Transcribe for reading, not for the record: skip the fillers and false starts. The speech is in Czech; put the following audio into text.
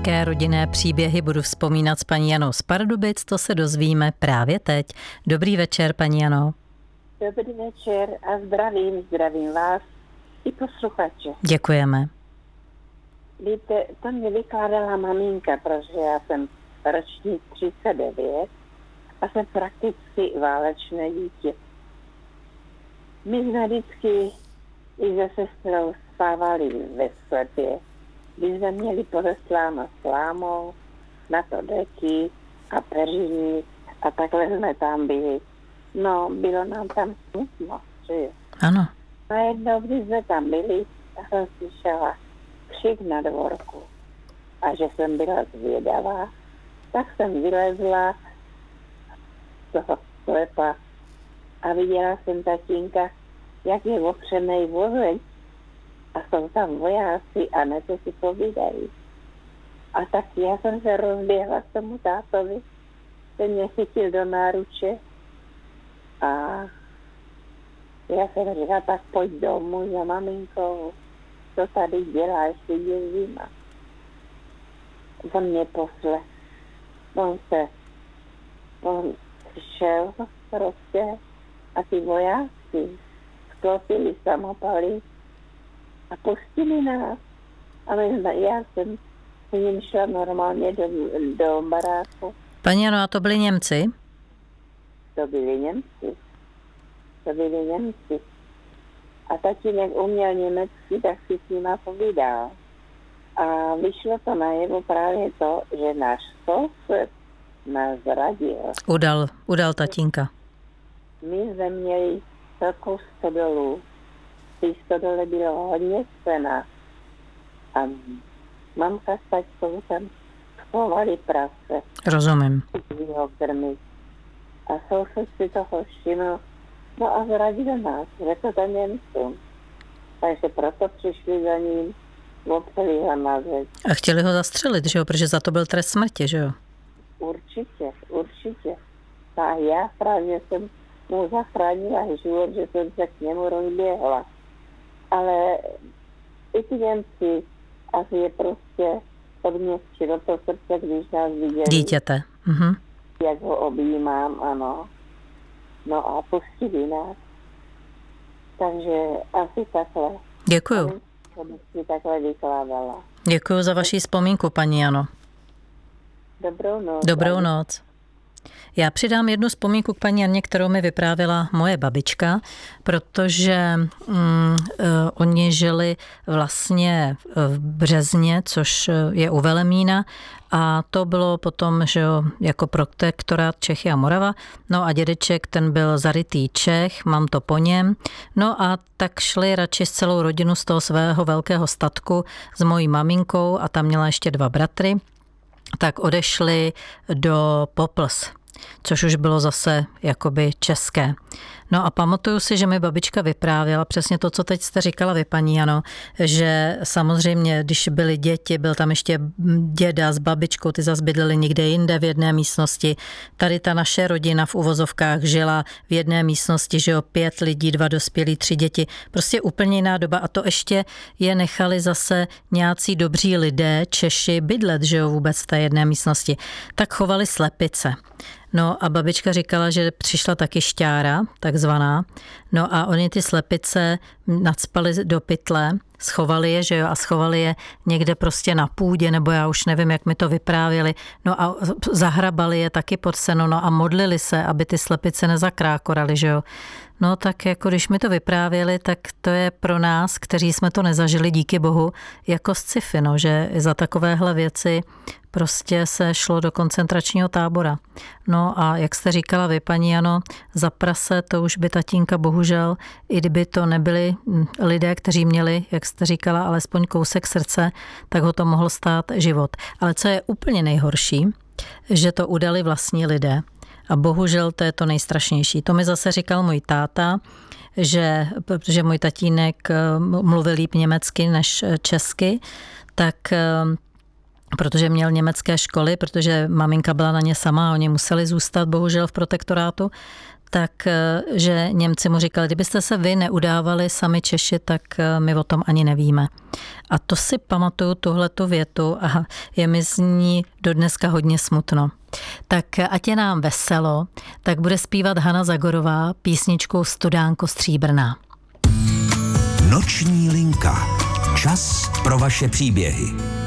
Jaké rodinné příběhy budu vzpomínat s paní Janou z Pardubic, to se dozvíme právě teď. Dobrý večer, paní Jano. Dobrý večer a zdravím vás i posluchače. Děkujeme. Víte, to mě vykládala maminka, protože já jsem ročník 39 a jsem prakticky válečné dítě. My jsme vždycky i se sestrou spávali ve sklepě, kdy jsme měli podesláno slámou, na to deky a peřiny a takhle jsme tam byli. No, bylo nám tam smutno, že jo. Ano. A jednou, když jsme tam byli, tak jsem slyšela křik na dvorku. A že jsem byla zvědavá, tak jsem vylezla z toho sklepa a viděla jsem tatínka, jak je opřenej vozeň. A jsou tam vojáci a něco si povídají. A tak já jsem se rozběhla k tomu tátovi, ten mě chytil do náruče a já jsem říkala, tak pojď domů za maminkou, co tady dělá, ještě je zima. On mě poslech. On šel prostě a ty vojáci sklopili samopaly a pustili nás. Ale já jsem s ním šla normálně do baráku. Paní Jano, a to byli Němci? To byli Němci. A tatínek uměl německy, tak si s nima povídal. A vyšlo to najevo právě to, že náš soused nás zradil. Udal tatínka. My jsme měli velkou stodolu. V té stodole bylo hodně sena. A mamka s taťkou tam schovali prase. Rozumím. Ho krmit. A soused si toho všiml. No a zradil nás, řekl to Němcům. Takže proto přišli za ním, opřeli ho na zeď. A chtěli ho zastřelit, že jo? Protože za to byl trest smrti, že jo? Určitě. A já právě jsem mu zachránila život, že jsem se k němu rozběhla. Ale i ty Němci asi je prostě od mě do toho srdce, když nás viděli. Dítěte. Mhm. Jak ho objímám, ano. No a pustili nás. Takže asi takhle. Děkuju. To bych si takhle vykládala. Děkuju za vaši vzpomínku, paní Jano. Dobrou noc. Dobrou noc. Já přidám jednu vzpomínku k paní Janě, kterou mi vyprávěla moje babička, protože oni žili vlastně v Březně, což je u Velemína, a to bylo potom, že jo, jako protektorát Čechy a Morava. No a dědeček, ten byl zarytý Čech, mám to po něm. No a tak šli radši s celou rodinu z toho svého velkého statku s mojí maminkou a tam měla ještě 2 bratry, tak odešli do Popls, což už bylo zase jakoby české. No a pamatuju si, že mi babička vyprávěla přesně to, co teď jste říkala vy, paní Jano, že samozřejmě, když byly děti, byl tam ještě děda s babičkou, ty zase bydleli někde jinde v jedné místnosti. Tady ta naše rodina v uvozovkách žila v jedné místnosti, že jo, 5 lidí, 2 dospělí, 3 děti. Prostě úplně jiná doba a to ještě je nechali zase nějací dobří lidé, Češi, bydlet, že jo, vůbec v té jedné místnosti. Tak chovali slepice. No a babička říkala, že přišla taky šťára, takzvaná. No a oni ty slepice nacpali do pytle, schovali je, že jo, a schovali je někde prostě na půdě, nebo já už nevím, jak mi to vyprávěli. No a zahrabali je taky pod seno, no a modlili se, aby ty slepice nezakrákoraly, že jo. No tak jako když mi to vyprávěli, tak to je pro nás, kteří jsme to nezažili, díky bohu, jako sci-fi, no, že za takovéhle věci prostě se šlo do koncentračního tábora. No a jak jste říkala vy, paní Jano, za prase to už by tatínka bohužel, i kdyby to nebyli lidé, kteří měli, jak jste říkala, alespoň kousek srdce, tak ho to mohlo stát život. Ale co je úplně nejhorší, že to udali vlastní lidé. A bohužel to je to nejstrašnější. To mi zase říkal můj táta, že protože můj tatínek mluvil líp německy než česky, tak protože měl německé školy, protože maminka byla na ně sama a oni museli zůstat bohužel v protektorátu, tak že Němci mu říkali, kdybyste se vy neudávali sami Češi, tak my o tom ani nevíme. A to si pamatuju, tuhletu větu, a je mi z ní dodneska hodně smutno. Tak ať je nám veselo, tak bude zpívat Hana Zagorová písničku Studánko stříbrná. Noční linka. Čas pro vaše příběhy.